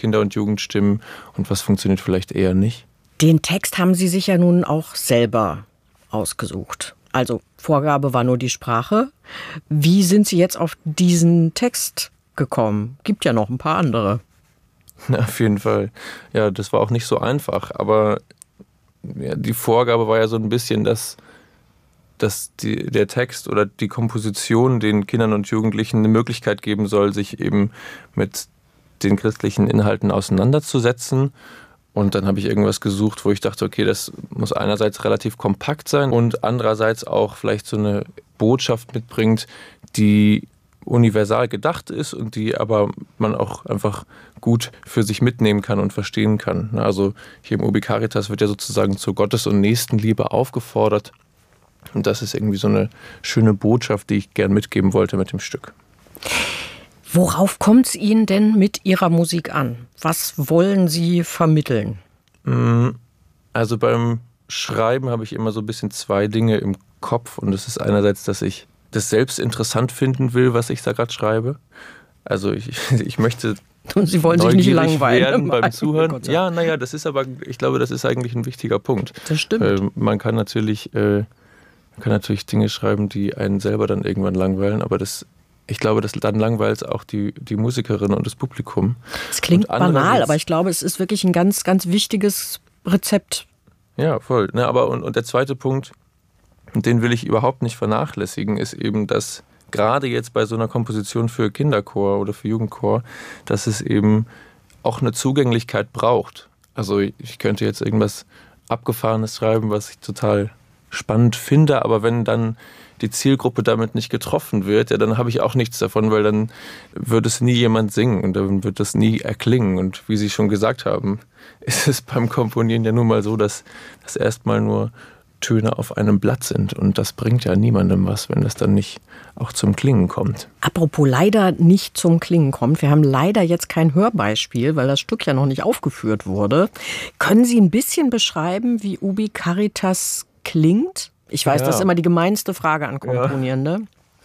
Kinder- und Jugendstimmen und was funktioniert vielleicht eher nicht. Den Text haben Sie sich ja nun auch selber ausgesucht. Also Vorgabe war nur die Sprache. Wie sind Sie jetzt auf diesen Text gekommen? Gibt ja noch ein paar andere. Ja, auf jeden Fall. Ja, das war auch nicht so einfach. Aber ja, die Vorgabe war ja so ein bisschen, dass der Text oder die Komposition den Kindern und Jugendlichen eine Möglichkeit geben soll, sich eben mit den christlichen Inhalten auseinanderzusetzen. Und dann habe ich irgendwas gesucht, wo ich dachte, okay, das muss einerseits relativ kompakt sein und andererseits auch vielleicht so eine Botschaft mitbringt, die universal gedacht ist und die aber man auch einfach gut für sich mitnehmen kann und verstehen kann. Also hier im Ubi Caritas wird ja sozusagen zur Gottes- und Nächstenliebe aufgefordert. Und das ist irgendwie so eine schöne Botschaft, die ich gern mitgeben wollte mit dem Stück. Worauf kommt es Ihnen denn mit Ihrer Musik an? Was wollen Sie vermitteln? Also beim Schreiben habe ich immer so ein bisschen zwei Dinge im Kopf. Und das ist einerseits, dass ich das selbst interessant finden will, was ich da gerade schreibe. Also ich möchte und Sie wollen sich nicht langweilen werden beim Zuhören. Ja, naja, das ist aber, ich glaube, das ist eigentlich ein wichtiger Punkt. Das stimmt. Man kann natürlich Dinge schreiben, die einen selber dann irgendwann langweilen, aber ich glaube, dann langweilt es auch die Musikerin und das Publikum. Es klingt banal, aber ich glaube, es ist wirklich ein ganz, ganz wichtiges Rezept. Ja, voll. Ne, aber und der zweite Punkt, den will ich überhaupt nicht vernachlässigen, ist eben, dass gerade jetzt bei so einer Komposition für Kinderchor oder für Jugendchor, dass es eben auch eine Zugänglichkeit braucht. Also ich könnte jetzt irgendwas Abgefahrenes schreiben, was ich total spannend finde, aber wenn dann die Zielgruppe damit nicht getroffen wird, ja, dann habe ich auch nichts davon, weil dann wird es nie jemand singen und dann wird das nie erklingen. Und wie Sie schon gesagt haben, ist es beim Komponieren ja nun mal so, dass das erstmal nur Töne auf einem Blatt sind und das bringt ja niemandem was, wenn das dann nicht auch zum Klingen kommt. Apropos leider nicht zum Klingen kommt, wir haben leider jetzt kein Hörbeispiel, weil das Stück ja noch nicht aufgeführt wurde. Können Sie ein bisschen beschreiben, wie Ubi Caritas klingt? Ich weiß, das ist immer die gemeinste Frage an Komponierende.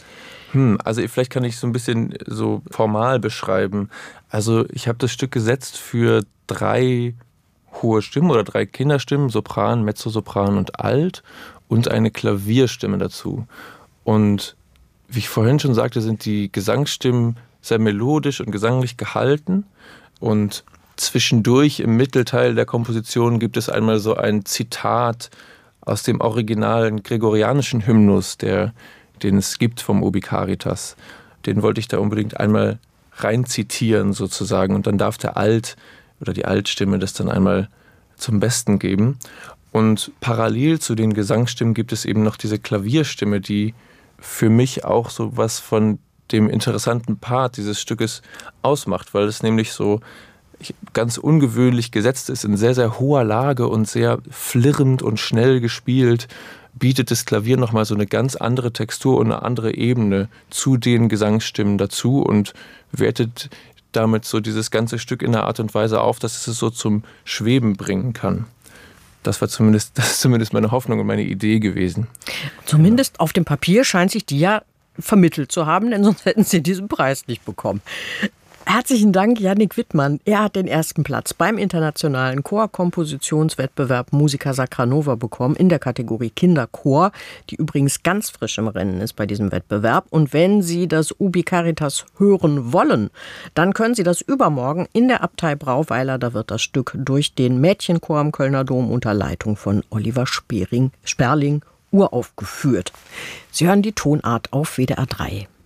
Also vielleicht kann ich so ein bisschen so formal beschreiben. Also ich habe das Stück gesetzt für 3 hohe Stimmen oder 3 Kinderstimmen, Sopran, Mezzosopran und Alt und eine Klavierstimme dazu. Und wie ich vorhin schon sagte, sind die Gesangsstimmen sehr melodisch und gesanglich gehalten und zwischendurch im Mittelteil der Komposition gibt es einmal so ein Zitat aus dem originalen gregorianischen Hymnus, den es gibt vom Ubi Caritas. Den wollte ich da unbedingt einmal reinzitieren sozusagen und dann darf der Alt oder die Altstimme das dann einmal zum Besten geben. Und parallel zu den Gesangsstimmen gibt es eben noch diese Klavierstimme, die für mich auch so was von dem interessanten Part dieses Stückes ausmacht, weil es nämlich so ganz ungewöhnlich gesetzt ist, in sehr, sehr hoher Lage und sehr flirrend und schnell gespielt, bietet das Klavier nochmal so eine ganz andere Textur und eine andere Ebene zu den Gesangsstimmen dazu und wertet damit so dieses ganze Stück in einer Art und Weise auf, dass es so zum Schweben bringen kann. Das ist zumindest meine Hoffnung und meine Idee gewesen. Zumindest auf dem Papier scheint sich die ja vermittelt zu haben, denn sonst hätten Sie diesen Preis nicht bekommen. Herzlichen Dank, Yannick Wittmann. Er hat den ersten Platz beim internationalen Chorkompositionswettbewerb Musica Sacra Nova bekommen in der Kategorie Kinderchor, die übrigens ganz frisch im Rennen ist bei diesem Wettbewerb. Und wenn Sie das Ubi Caritas hören wollen, dann können Sie das übermorgen in der Abtei Brauweiler. Da wird das Stück durch den Mädchenchor am Kölner Dom unter Leitung von Oliver Sperling uraufgeführt. Sie hören die Tonart auf WDR 3.